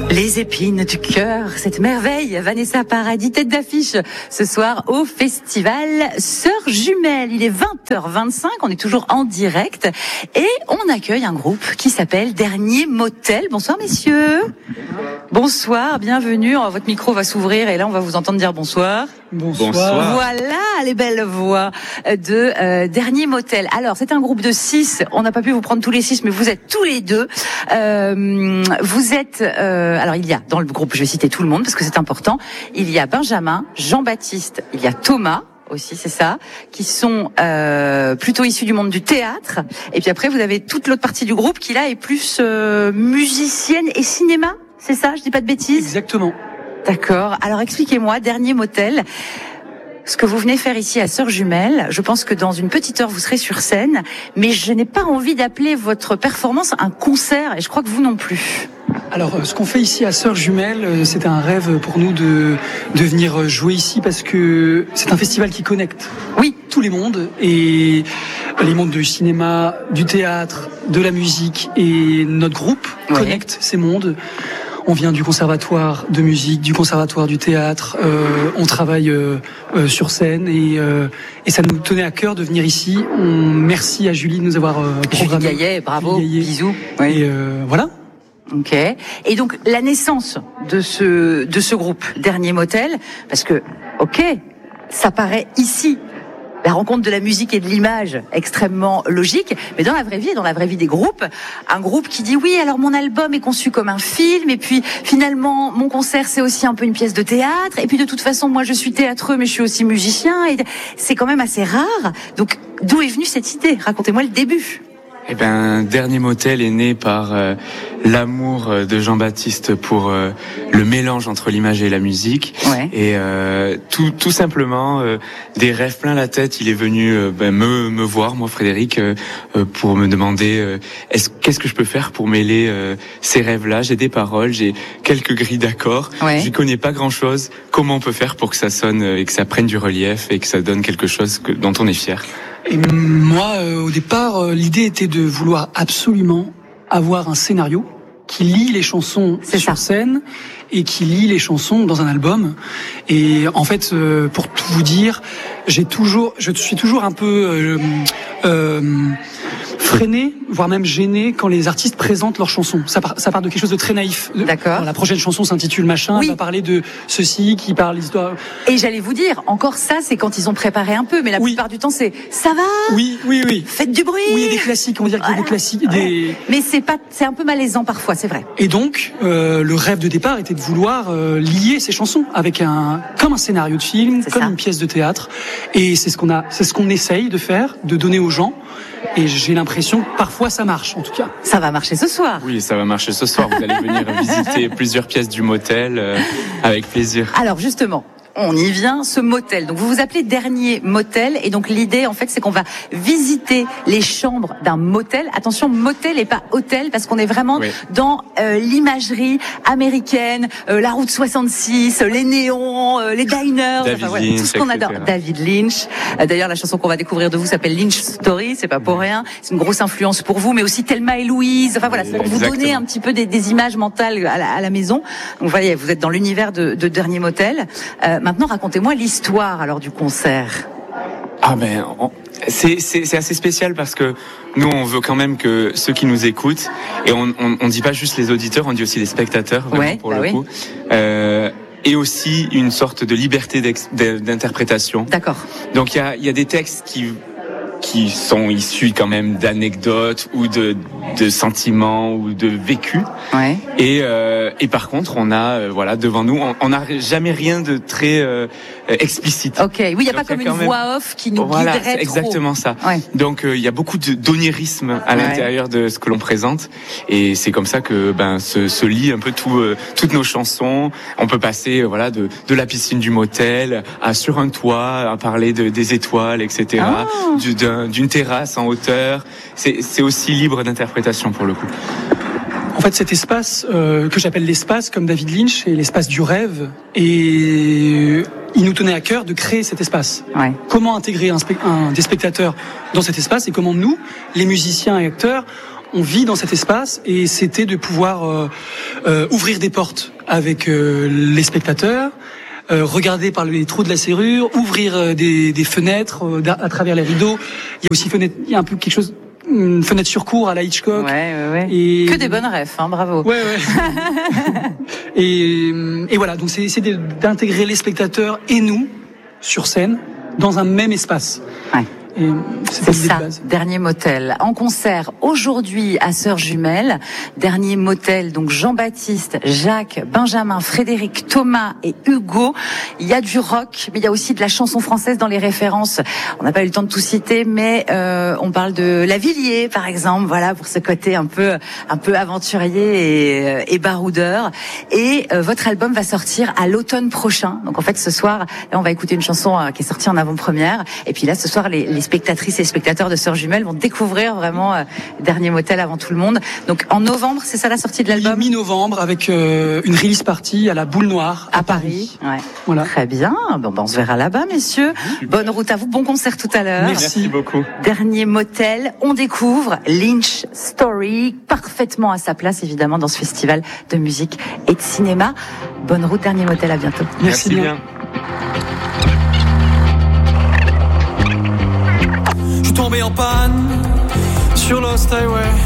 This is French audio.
Les épines du cœur, cette merveille, Vanessa Paradis, tête d'affiche ce soir au festival Sœurs Jumelles. Il est 20h25, on est toujours en direct et on accueille un groupe qui s'appelle Dernier Motel. Bonsoir messieurs. Bonsoir, bienvenue. Votre micro va s'ouvrir et là on va vous entendre dire bonsoir. Bonsoir. Voilà les belles voix de Dernier Motel. Alors c'est un groupe de 6, on n'a pas pu vous prendre tous les 6 mais vous êtes tous les deux. Vous êtes... alors il y a dans le groupe, je vais citer tout le monde parce que c'est important, il y a Benjamin, Jean-Baptiste, il y a Thomas aussi, c'est ça, qui sont plutôt issus du monde du théâtre. Et puis après vous avez toute l'autre partie du groupe qui là est plus musicienne et cinéma, c'est ça, je dis pas de bêtises? Exactement. D'accord. Alors expliquez-moi, Dernier Motel, ce que vous venez faire ici à Sœurs Jumelles. Je pense que dans une petite heure vous serez sur scène, mais je n'ai pas envie d'appeler votre performance un concert, et je crois que vous non plus. Alors, ce qu'on fait ici à Sœurs Jumelles, c'est un rêve pour nous de venir jouer ici parce que c'est un festival qui connecte. Oui. Tous les mondes, et les mondes du cinéma, du théâtre, de la musique, et notre groupe connecte ces mondes. On vient du conservatoire de musique, du conservatoire du théâtre. On travaille sur scène et ça nous tenait à cœur de venir ici. Merci à Julie de nous avoir programmé. Julie Gaillet, bravo, Julie Gaillet. Bisous. Oui. Et voilà. Ok. Et donc la naissance de ce groupe Dernier Motel, parce que ça paraît ici. La rencontre de la musique et de l'image, extrêmement logique. Mais dans la vraie vie des groupes, un groupe qui dit oui, alors mon album est conçu comme un film, et puis finalement mon concert c'est aussi un peu une pièce de théâtre, et puis de toute façon moi je suis théâtreux mais je suis aussi musicien, et c'est quand même assez rare. Donc d'où est venue cette idée? Racontez-moi le début. Eh ben, Dernier Motel est né par l'amour de Jean-Baptiste pour le mélange entre l'image et la musique. Ouais. Et tout simplement, des rêves plein la tête, il est venu me voir, moi Frédéric, pour me demander qu'est-ce que je peux faire pour mêler ces rêves-là. J'ai des paroles, j'ai quelques grilles d'accords, j'y connais pas grand-chose. Comment on peut faire pour que ça sonne et que ça prenne du relief et que ça donne quelque chose dont on est fier? Et moi, au départ, l'idée était de vouloir absolument avoir un scénario qui lie les chansons sur scène et qui lie les chansons dans un album. Et en fait, pour tout vous dire, je suis toujours un peu freiné, voire même gêné quand les artistes présentent leurs chansons. Ça part de quelque chose de très naïf. D'accord. La prochaine chanson s'intitule machin, elle va parler de ceci, qui parle l'histoire. Et j'allais vous dire, encore ça, c'est quand ils ont préparé un peu, mais la plupart du temps, c'est ça va. Oui. Faites du bruit. Oui, il y a des classiques, on va dire qu'il y a des classiques. Mais c'est un peu malaisant parfois, c'est vrai. Et donc, le rêve de départ était de vouloir lier ces chansons avec comme un scénario de film, comme une pièce de théâtre. Et c'est ce qu'on essaye de faire, de donner aux gens. Et j'ai l'impression que parfois ça marche, en tout cas. Ça va marcher ce soir. Oui, ça va marcher ce soir. Vous allez venir visiter plusieurs pièces du motel avec plaisir. Alors justement, on y vient, ce motel. Donc vous vous appelez Dernier Motel, et donc l'idée en fait c'est qu'on va visiter les chambres d'un motel. Attention, motel et pas hôtel, parce qu'on est vraiment dans l'imagerie américaine, la route 66, les néons, les diners, Lynch, tout ce qu'on adore. David Lynch. D'ailleurs la chanson qu'on va découvrir de vous s'appelle Lynch Story, c'est pas pour rien. C'est une grosse influence pour vous, mais aussi Thelma et Louise. Enfin voilà, c'est pour vous donner un petit peu des images mentales à la maison. Donc vous voyez, vous êtes dans l'univers de Dernier Motel. Maintenant, racontez-moi l'histoire alors du concert. Ah ben, c'est assez spécial parce que nous, on veut quand même que ceux qui nous écoutent, et on dit pas juste les auditeurs, on dit aussi les spectateurs, vraiment, pour le coup. Et aussi une sorte de liberté d'interprétation. D'accord. Donc il y a des textes qui sont issus quand même d'anecdotes ou de sentiments ou de vécus. Et par contre, on a devant nous, on n'a jamais rien de très explicite. Ok, oui, il n'y a pas comme une voix off qui nous guiderait trop. Exactement ça. Donc il y a beaucoup d'onirisme à l'intérieur de ce que l'on présente, et c'est comme ça que se lie un peu toutes nos chansons. On peut passer de la piscine du motel à sur un toit, à parler des étoiles, etc. D'une terrasse en hauteur. C'est aussi libre d'interprétation pour le coup. En fait, cet espace que j'appelle l'espace, comme David Lynch, est l'espace du rêve, et il nous tenait à cœur de créer cet espace. Comment intégrer des spectateurs dans cet espace, et comment nous, les musiciens et acteurs, on vit dans cet espace et c'était de pouvoir ouvrir des portes avec les spectateurs, regarder par les trous de la serrure, ouvrir des fenêtres à travers les rideaux. Il y a aussi il y a un peu quelque chose, une fenêtre sur cour à la Hitchcock. Ouais. Et que des bonnes refs, hein, bravo. Ouais. et voilà, donc c'est d'intégrer les spectateurs et nous sur scène dans un même espace. Ouais. C'est ça, Dernier Motel. En concert aujourd'hui à Sœurs Jumelles. Dernier Motel, donc Jean-Baptiste, Jacques, Benjamin, Frédéric, Thomas et Hugo. Il y a du rock, mais il y a aussi de la chanson française dans les références. On n'a pas eu le temps de tout citer, mais on parle de Lavilliers, par exemple, voilà, pour ce côté un peu aventurier et baroudeur. Et votre album va sortir à l'automne prochain. Donc en fait, ce soir, là, on va écouter une chanson qui est sortie en avant-première. Et puis là, ce soir, les spectatrices et spectateurs de Sœurs Jumelles vont découvrir vraiment Dernier Motel avant tout le monde. Donc en novembre, c'est ça la sortie de l'album ? Mi-novembre, avec une release party à la Boule Noire à Paris. Ouais. Voilà. Très bien. Bon, on se verra là-bas, messieurs. Bonne route à vous. Bon concert tout à l'heure. Merci beaucoup. Dernier Motel. On découvre Lynch Story, parfaitement à sa place, évidemment, dans ce festival de musique et de cinéma. Bonne route, Dernier Motel. À bientôt. Merci bien. Tombé en panne sur Lost Highway.